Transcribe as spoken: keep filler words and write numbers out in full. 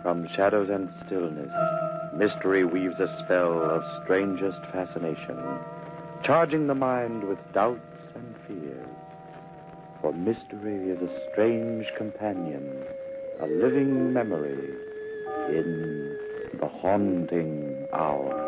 From shadows and stillness, mystery weaves a spell of strangest fascination, charging the mind with doubts and fears. For mystery is a strange companion, a living memory in the haunting hour.